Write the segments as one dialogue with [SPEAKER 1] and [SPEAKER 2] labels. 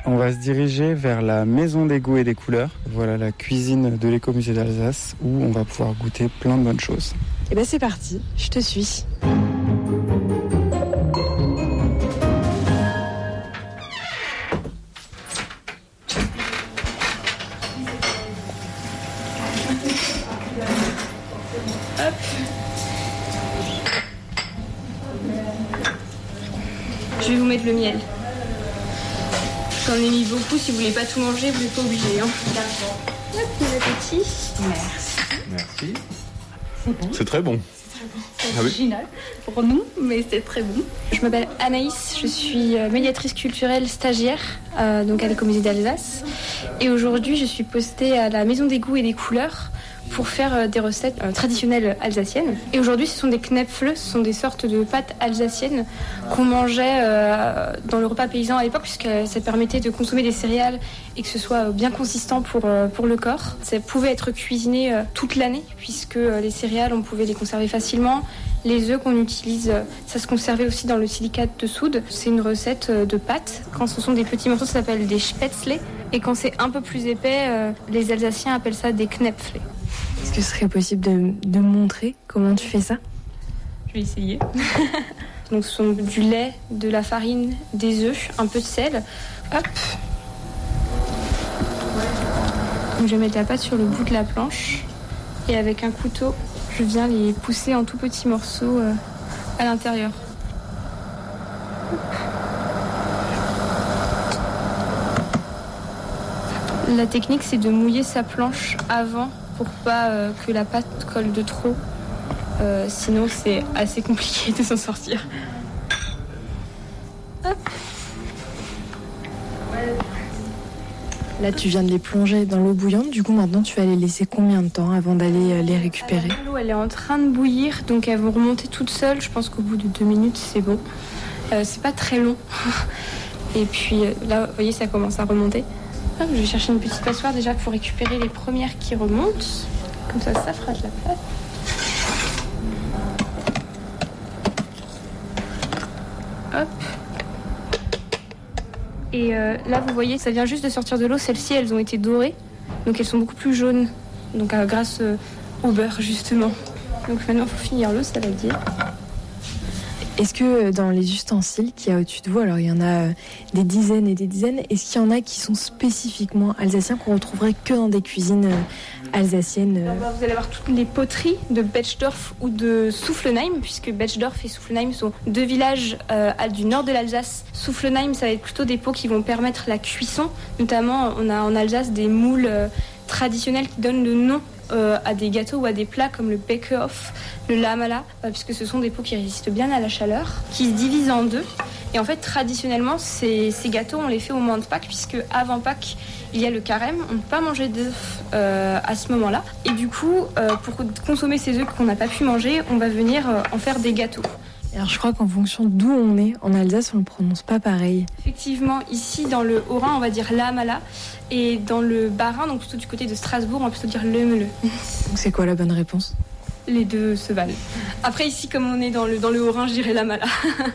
[SPEAKER 1] On va se diriger vers la Maison des Goûts et des Couleurs. Voilà la cuisine de l'écomusée d'Alsace où on va pouvoir goûter plein de bonnes choses.
[SPEAKER 2] Et ben c'est parti, je te suis.
[SPEAKER 3] Hop. Je vais vous mettre le miel. J'en ai mis beaucoup, si vous voulez pas tout manger, vous n'êtes pas obligé. Hein. D'accord. Hop, bon appétit.
[SPEAKER 4] Merci. C'est bon. C'est très bon.
[SPEAKER 3] C'est original pour nous, mais c'est très bon. Je m'appelle Anaïs, je suis médiatrice culturelle stagiaire donc à l'écomusée d'Alsace. Et aujourd'hui, je suis postée à la Maison des Goûts et des Couleurs pour faire des recettes traditionnelles alsaciennes. Et aujourd'hui, ce sont des Knäpfle, ce sont des sortes de pâtes alsaciennes qu'on mangeait dans le repas paysan à l'époque, puisque ça permettait de consommer des céréales et que ce soit bien consistant pour le corps. Ça pouvait être cuisiné toute l'année, puisque les céréales, on pouvait les conserver facilement. Les œufs qu'on utilise, ça se conservait aussi dans le silicate de soude. C'est une recette de pâtes. Quand ce sont des petits morceaux, ça s'appelle des Spätzle. Et quand c'est un peu plus épais, les Alsaciens appellent ça des Knäpfle.
[SPEAKER 2] Est-ce que ce serait possible de me montrer comment tu fais ça ?
[SPEAKER 3] Je vais essayer. Donc ce sont du lait, de la farine, des œufs, un peu de sel. Hop. Donc je vais mettre la pâte sur le bout de la planche. Et avec un couteau, je viens les pousser en tout petits morceaux à l'intérieur. La technique, c'est de mouiller sa planche avant pour pas que la pâte colle de trop. Sinon, c'est assez compliqué de s'en sortir. Hop.
[SPEAKER 2] Là, tu viens de les plonger dans l'eau bouillante. Du coup, maintenant, tu vas les laisser combien de temps avant d'aller les récupérer ?
[SPEAKER 3] L'eau, elle est en train de bouillir, donc elles vont remonter toutes seules. Je pense qu'au bout de 2 minutes, c'est bon. C'est pas très long. Et puis là, vous voyez, ça commence à remonter. Hop, je vais chercher une petite passoire déjà pour récupérer les premières qui remontent. Comme ça fera de la pâte. Hop. Et là, vous voyez, ça vient juste de sortir de l'eau. Celles-ci, elles ont été dorées. Donc, elles sont beaucoup plus jaunes. Donc, grâce au beurre, justement. Donc, maintenant, il faut finir l'eau, ça va dire.
[SPEAKER 2] Est-ce que dans les ustensiles qu'il y a au-dessus de vous, alors il y en a des dizaines et des dizaines, est-ce qu'il y en a qui sont spécifiquement alsaciens, qu'on retrouverait que dans des cuisines alsaciennes
[SPEAKER 3] Vous allez avoir toutes les poteries de Betschdorf ou de Soufflenheim, puisque Betschdorf et Soufflenheim sont 2 villages du nord de l'Alsace. Soufflenheim, ça va être plutôt des pots qui vont permettre la cuisson. Notamment, on a en Alsace des moules traditionnels qui donnent le nom à des gâteaux ou à des plats comme le Bäckehof, le Lamala, puisque ce sont des pots qui résistent bien à la chaleur, qui se divisent en 2. Et en fait, traditionnellement, ces gâteaux, on les fait au moment de Pâques, puisque avant Pâques, il y a le carême. On ne peut pas manger d'œufs à ce moment-là. Et du coup, pour consommer ces œufs qu'on n'a pas pu manger, on va venir en faire des gâteaux.
[SPEAKER 2] Alors je crois qu'en fonction d'où on est, en Alsace, on ne le prononce pas pareil.
[SPEAKER 3] Effectivement, ici dans le Haut-Rhin, on va dire Lamala. Et dans le Bas-Rhin, donc plutôt du côté de Strasbourg, on va plutôt dire Lemele.
[SPEAKER 2] Donc c'est quoi la bonne réponse ?
[SPEAKER 3] Les deux se valent. Après ici, comme on est dans le Haut-Rhin, je dirais Lamala.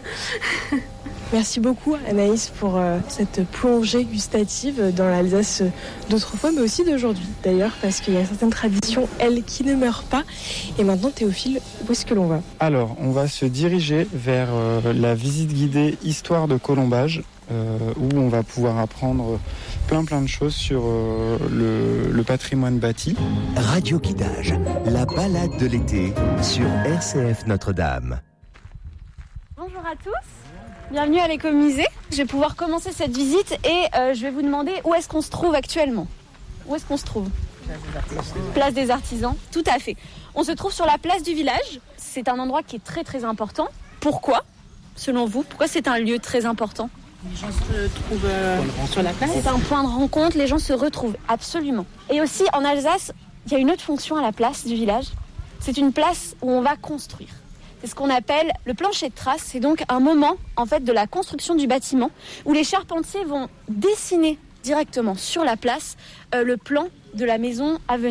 [SPEAKER 2] Merci beaucoup Anaïs pour cette plongée gustative dans l'Alsace d'autrefois, mais aussi d'aujourd'hui d'ailleurs, parce qu'il y a certaines traditions, elles, qui ne meurent pas. Et maintenant Théophile, où est-ce que l'on va ?
[SPEAKER 1] Alors, on va se diriger vers la visite guidée Histoire de Colombage, où on va pouvoir apprendre plein de choses sur le patrimoine bâti.
[SPEAKER 5] Radio Guidage, la balade de l'été sur RCF Notre-Dame.
[SPEAKER 6] Bonjour à tous. Bienvenue à l'écomusée. Je vais pouvoir commencer cette visite et je vais vous demander où est-ce qu'on se trouve actuellement. Où est-ce qu'on se trouve ? Place des Artisans, tout à fait. On se trouve sur la place du village. C'est un endroit qui est très très important. Pourquoi, selon vous ? Pourquoi c'est un lieu très important ?
[SPEAKER 7] Les gens se trouvent sur la place.
[SPEAKER 6] C'est un point de rencontre, les gens se retrouvent, absolument. Et aussi en Alsace, il y a une autre fonction à la place du village. C'est une place où on va construire. C'est ce qu'on appelle le plancher de trace. C'est donc un moment en fait de la construction du bâtiment où les charpentiers vont dessiner directement sur la place le plan de la maison à venir. Ok ?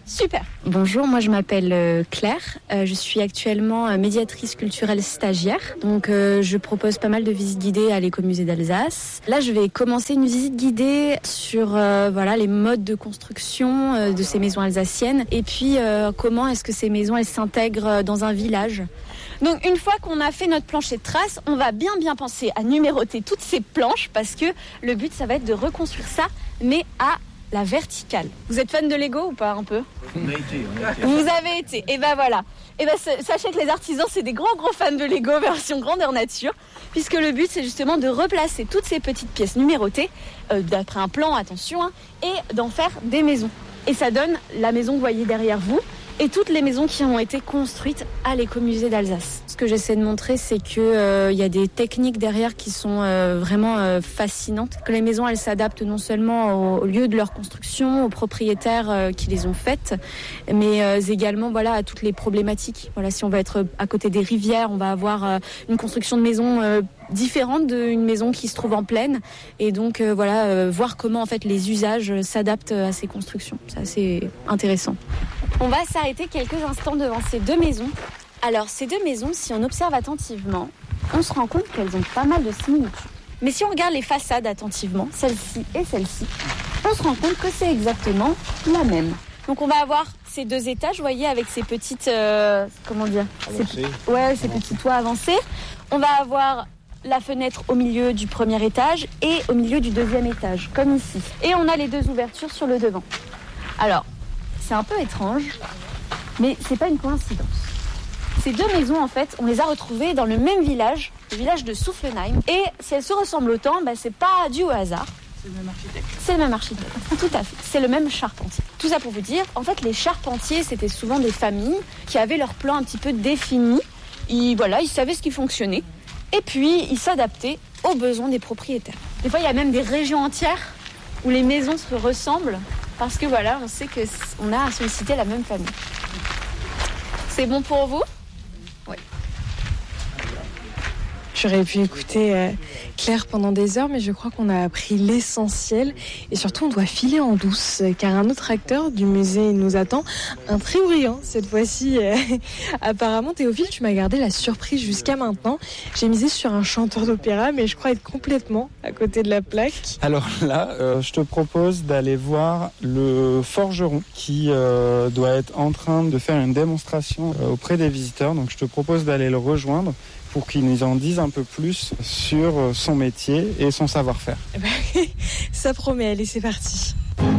[SPEAKER 6] Super. Bonjour, moi je m'appelle Claire. Je suis actuellement médiatrice culturelle stagiaire. Donc je propose pas mal de visites guidées à l'écomusée d'Alsace. Là, je vais commencer une visite guidée sur les modes de construction de ces maisons alsaciennes et puis comment est-ce que ces maisons elles s'intègrent dans un village. Donc une fois qu'on a fait notre plancher de traces, on va bien penser à numéroter toutes ces planches parce que le but ça va être de reconstruire ça mais à la verticale. Vous êtes fan de Lego ou pas un peu ?
[SPEAKER 4] On a été.
[SPEAKER 6] Vous avez été. Et ben voilà. Et ben sachez que les artisans c'est des gros fans de Lego version grandeur nature, puisque le but c'est justement de replacer toutes ces petites pièces numérotées d'après un plan, attention, et d'en faire des maisons. Et ça donne la maison que vous voyez derrière vous et toutes les maisons qui ont été construites à l'écomusée d'Alsace. Ce que j'essaie de montrer, c'est que y a des techniques derrière qui sont vraiment fascinantes. Que les maisons, elles s'adaptent non seulement au lieu de leur construction, aux propriétaires qui les ont faites, mais également à toutes les problématiques. Voilà, si on va être à côté des rivières, on va avoir une construction de maison différente d'une maison qui se trouve en plaine. Et donc voir comment en fait les usages s'adaptent à ces constructions. C'est assez intéressant. On va s'arrêter quelques instants devant ces deux maisons. Alors, ces deux maisons, si on observe attentivement, on se rend compte qu'elles ont pas mal de similitudes. Mais si on regarde les façades attentivement, celle-ci et celle-ci, on se rend compte que c'est exactement la même. Donc, on va avoir ces deux étages, vous voyez, avec ces petites... ces petits toits avancés. On va avoir la fenêtre au milieu du premier étage et au milieu du deuxième étage, comme ici. Et on a les deux ouvertures sur le devant. Alors, c'est un peu étrange, mais c'est pas une coïncidence. Ces deux maisons, en fait, on les a retrouvées dans le même village, le village de Soufflenheim. Et si elles se ressemblent autant, c'est pas dû au hasard.
[SPEAKER 7] C'est le même architecte.
[SPEAKER 6] C'est le même architecte, tout à fait. C'est le même charpentier. Tout ça pour vous dire, en fait, les charpentiers, c'était souvent des familles qui avaient leur plan un petit peu défini. Ils savaient ce qui fonctionnait. Et puis, ils s'adaptaient aux besoins des propriétaires. Des fois, il y a même des régions entières où les maisons se ressemblent parce que on sait qu'on a sollicité la même famille. C'est bon pour vous ? Oui.
[SPEAKER 2] J'aurais pu écouter Claire pendant des heures, mais je crois qu'on a appris l'essentiel. Et surtout, on doit filer en douce, car un autre acteur du musée nous attend. Un très brillant, cette fois-ci. Apparemment, Théophile, tu m'as gardé la surprise jusqu'à maintenant. J'ai misé sur un chanteur d'opéra, mais je crois être complètement à côté de la plaque.
[SPEAKER 1] Alors là, je te propose d'aller voir le forgeron qui doit être en train de faire une démonstration auprès des visiteurs. Donc je te propose d'aller le rejoindre pour qu'il nous en dise un peu plus sur son métier et son savoir-faire.
[SPEAKER 2] Ça promet, allez, c'est parti.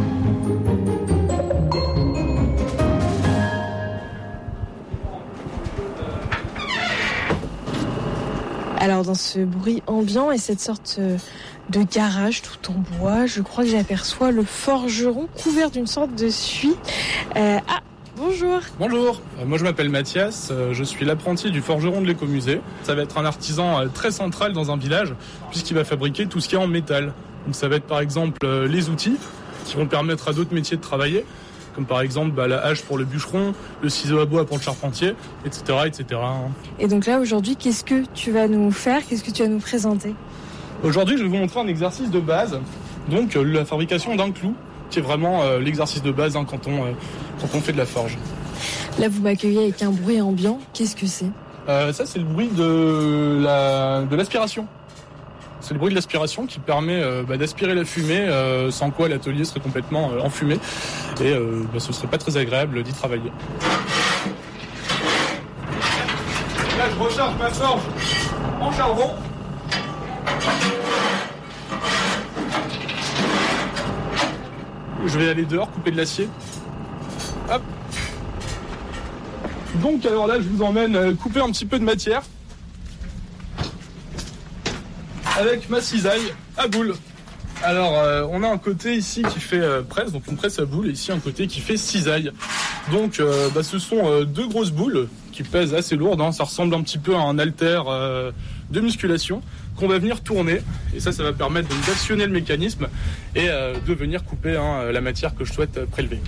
[SPEAKER 2] Alors dans ce bruit ambiant et cette sorte de garage tout en bois, je crois que j'aperçois le forgeron couvert d'une sorte de suie. Bonjour.
[SPEAKER 8] Bonjour, moi je m'appelle Mathias, je suis l'apprenti du forgeron de l'écomusée. Ça va être un artisan très central dans un village puisqu'il va fabriquer tout ce qui est en métal. Donc ça va être par exemple les outils qui vont permettre à d'autres métiers de travailler, comme par exemple la hache pour le bûcheron, le ciseau à bois pour le charpentier, etc. etc.
[SPEAKER 2] Et donc là aujourd'hui, qu'est-ce que tu vas nous faire ? Qu'est-ce que tu vas nous présenter ?
[SPEAKER 8] Aujourd'hui je vais vous montrer un exercice de base, donc la fabrication d'un clou, qui est vraiment l'exercice de base quand on fait de la forge.
[SPEAKER 2] Là, vous m'accueillez avec un bruit ambiant. Qu'est-ce que c'est ?
[SPEAKER 8] Ça, c'est le bruit de l'aspiration. C'est le bruit de l'aspiration qui permet d'aspirer la fumée, sans quoi l'atelier serait complètement enfumé. Et ce serait pas très agréable d'y travailler. Là, je recharge ma forge en charbon. Je vais aller dehors couper de l'acier. Hop. Donc alors là, je vous emmène couper un petit peu de matière avec ma cisaille à boule. Alors on a un côté ici qui fait presse, donc une presse à boule, et ici un côté qui fait cisaille. Donc ce sont deux grosses boules qui pèsent assez lourdes, ça ressemble un petit peu à un haltère de musculation qu'on va venir tourner, et ça va permettre d'actionner le mécanisme et de venir couper la matière que je souhaite prélever.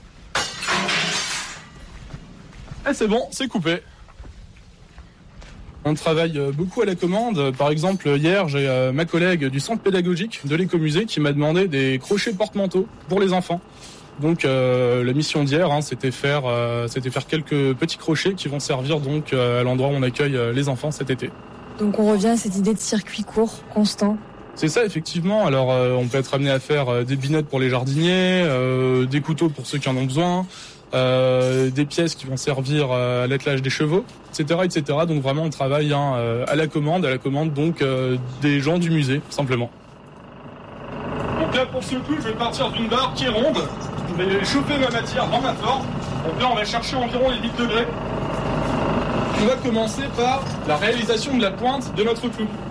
[SPEAKER 8] Et c'est bon, c'est coupé. On travaille beaucoup à la commande. Par exemple, hier, j'ai ma collègue du centre pédagogique de l'écomusée qui m'a demandé des crochets porte-manteaux pour les enfants. Donc la mission d'hier, c'était faire quelques petits crochets qui vont servir donc à l'endroit où on accueille les enfants cet été.
[SPEAKER 2] Donc on revient à cette idée de circuit court, constant.
[SPEAKER 8] C'est ça, effectivement. Alors, on peut être amené à faire des binettes pour les jardiniers, des couteaux pour ceux qui en ont besoin, des pièces qui vont servir à l'attelage des chevaux, etc., etc. Donc vraiment, on travaille à la commande donc des gens du musée, simplement. Donc là, pour ce coup, je vais partir d'une barre qui est ronde. Je vais chauffer ma matière dans ma forge. Donc là, on va chercher environ les 8 degrés. On va commencer par la réalisation de la pointe de notre clou.